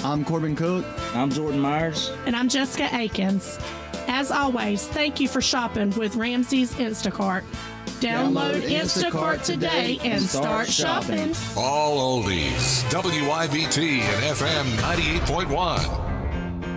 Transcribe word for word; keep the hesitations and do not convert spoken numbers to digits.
I'm Corbin Cook. I'm Jordan Myers. And I'm Jessica Akins. As always, thank you for shopping with Ramsey's Instacart. Download Instacart today and start shopping. All oldies. W I B T and F M ninety-eight point one.